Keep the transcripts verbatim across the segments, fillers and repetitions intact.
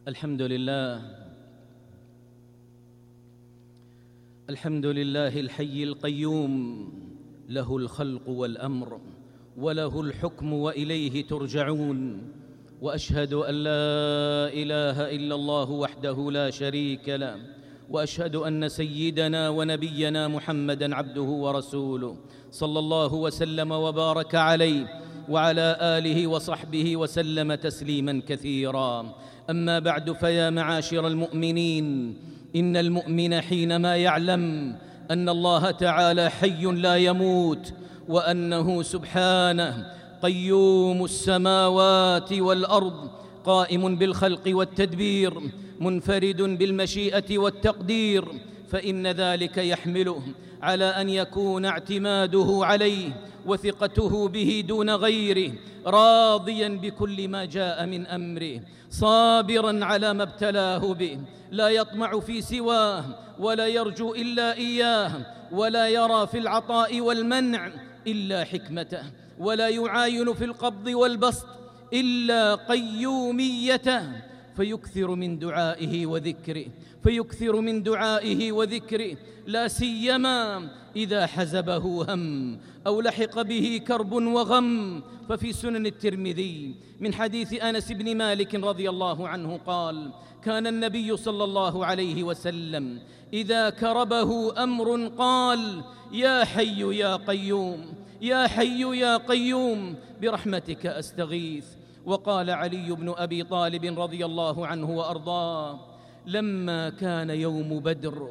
الحمد لله الحمد لله الحي القيوم، له الخلق والأمر وله الحكم وإليه ترجعون. وأشهد أن لا إله إلا الله وحده لا شريك له، وأشهد أن سيدنا ونبينا محمدًا عبده ورسوله، صلى الله وسلم وبارك عليه وعلى آله وصحبه وسلم تسليماً كثيراً. أما بعد، فيا معاشر المؤمنين، إن المؤمن حينما يعلم أن الله تعالى حي لا يموت، وأنه سبحانه قيوم السماوات والأرض، قائم بالخلق والتدبير، منفرد بالمشيئة والتقدير، فإن ذلك يحمله على أن يكون اعتماده عليه وثقته به دون غيره، راضياً بكل ما جاء من أمره، صابراً على ما ابتلاه به، لا يطمع في سواه ولا يرجو إلا إياه، ولا يرى في العطاء والمنع إلا حكمته، ولا يعاين في القبض والبسط إلا قيوميته، فيكثر من دعائه وذكره فيكثر من دعائه وذكره لا سيما إذا حزبه هم أو لحق به كرب وغم. ففي سنن الترمذي من حديث أنس بن مالك رضي الله عنه قال: كان النبي صلى الله عليه وسلم إذا كربه أمر قال: يا حي يا قيوم، يا حي يا قيوم، برحمتك أستغيث. وقال علي بن أبي طالب رضي الله عنه وأرضاه: لما كان يوم بدر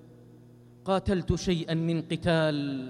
قاتلت شيئا من قتال،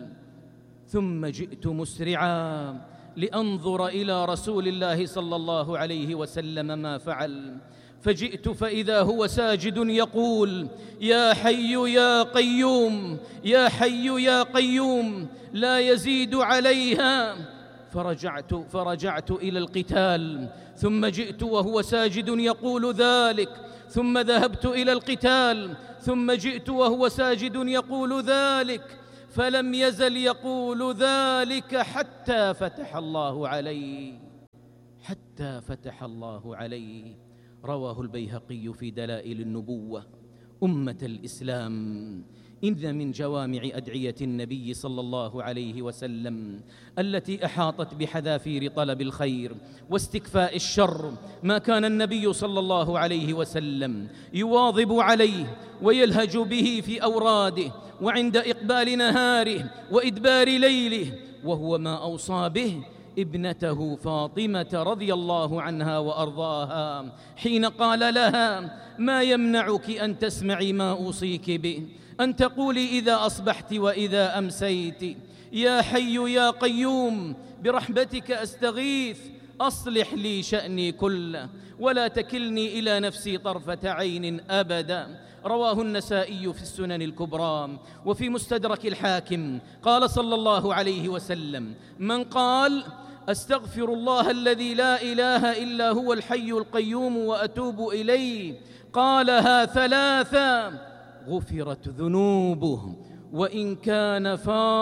ثم جئت مسرعا لأنظر إلى رسول الله صلى الله عليه وسلم ما فعل، فجئت فإذا هو ساجد يقول: يا حي يا قيوم، يا حي يا قيوم، لا يزيد عليها. فرجعت فرجعت إلى القتال، ثم جئت وهو ساجد يقول ذلك، ثم ذهبت إلى القتال، ثم جئت وهو ساجد يقول ذلك، فلم يزل يقول ذلك حتى فتح الله عليه حتى فتح الله عليه. رواه البيهقي في دلائل النبوة. أمة الإسلام، إن من جوامع أدعية النبي صلى الله عليه وسلم التي أحاطت بحذافير طلب الخير واستكفاء الشر ما كان النبي صلى الله عليه وسلم يواظب عليه ويلهج به في أوراده وعند إقبال نهاره وإدبار ليله، وهو ما أوصى به ابنته فاطمة رضي الله عنها وأرضاها حين قال لها: ما يمنعك أن تسمعي ما أوصيك به، أن تقولي إذا أصبحت وإذا أمسيت: يا حي يا قيوم، برحمتك أستغيث، أصلح لي شأني كله، ولا تكلني إلى نفسي طرفة عين أبدا. رواه النسائي في السنن الكبرى. وفي مستدرك الحاكم قال صلى الله عليه وسلم: من قال: أستغفر الله الذي لا إله إلا هو الحي القيوم وأتوب إليه، قالها ثلاثا، غفرت ذنوبه وإن كان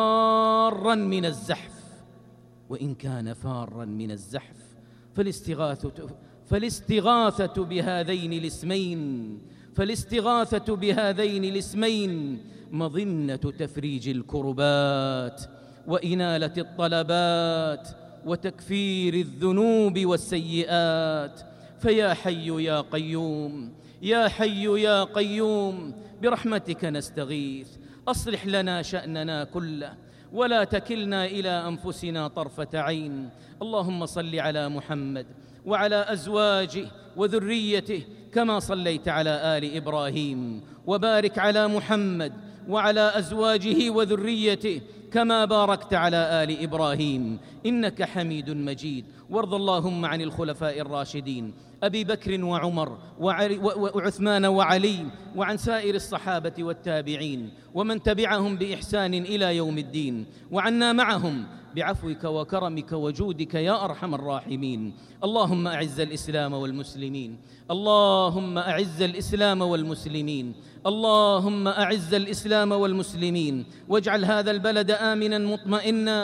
فارا من الزحف وإن كان فارا من الزحف. فالاستغاثة فالاستغاثة بهذين الاسمين فالاستغاثة بهذين الاسمين مظنة تفريج الكربات وإنالة الطلبات وتكفير الذنوب والسيئات. فيا حي يا قيوم، يا حي يا قيوم، برحمتك نستغيث، أصلح لنا شأننا كله، ولا تكلنا إلى أنفسنا طرفة عين. اللهم صل على محمد وعلى أزواجه وذريته كما صليت على آل إبراهيم، وبارك على محمد وعلى أزواجه وذريته كما باركت على آل إبراهيم إنك حميد مجيد. وارض اللهم عن الخلفاء الراشدين أبي بكر وعمر وعثمان وعلي، وعن سائر الصحابة والتابعين ومن تبعهم بإحسان إلى يوم الدين، وعنا معهم بعفوك وكرمك وجودك يا أرحم الراحمين. اللهم أعز الإسلام والمسلمين، اللهم أعز الإسلام والمسلمين، اللهم أعز الإسلام والمسلمين، واجعل هذا البلد آمنا مطمئنا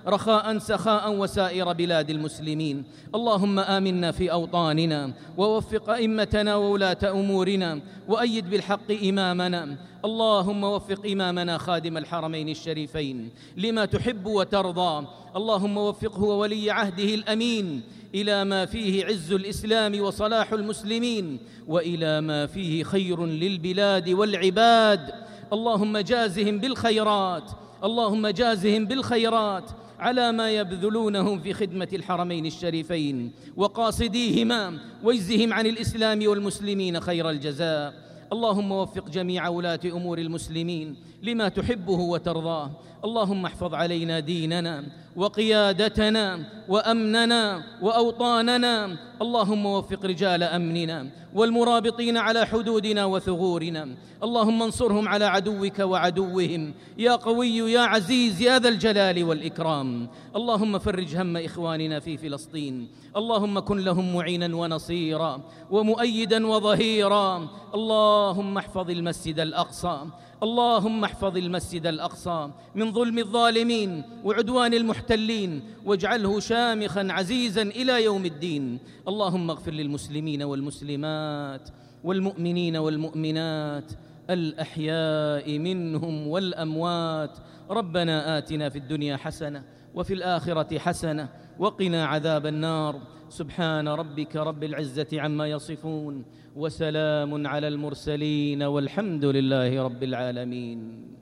رخاء سخاء وسائر بلاد المسلمين. اللهم آمنا في أوطاننا، ووفق أئمتنا وولاة أمورنا، وأيد بالحق إمامنا. اللهم وفق إمامنا خادم الحرمين الشريفين لما تحب وترضى. اللهم وفقه وولي عهده الأمين إلى ما فيه عز الإسلام وصلاح المسلمين، وإلى ما فيه خير للبلاد والعباد. اللهم جازهم بالخيرات، اللهم جازهم بالخيرات على ما يبذلونهم في خدمة الحرمين الشريفين وقاصديهما، واجزهم عن الإسلام والمسلمين خير الجزاء. اللهم وفق جميع ولاة أمور المسلمين لما تحبه وترضاه. اللهم احفظ علينا ديننا وقيادتنا وأمننا وأوطاننا. اللهم وفق رجال أمننا والمرابطين على حدودنا وثغورنا. اللهم انصرهم على عدوك وعدوهم يا قوي يا عزيز يا ذا الجلال والإكرام. اللهم فرج هم إخواننا في فلسطين. اللهم كن لهم معينا ونصيرا ومؤيدا وظهيرا. اللهم احفظ المسجد الأقصى، اللهم احفظ المسجد الأقصى من ظلم الظالمين وعدوان المحتلين، واجعله شامخا عزيزا إلى يوم الدين. اللهم اغفر للمسلمين والمسلمات والمؤمنين والمؤمنات الأحياء منهم والأموات. ربنا آتنا في الدنيا حسنة وفي الآخرة حسنة وقنا عذاب النار. سبحان ربك رب العزة عما يصفون، وسلام على المرسلين، والحمد لله رب العالمين.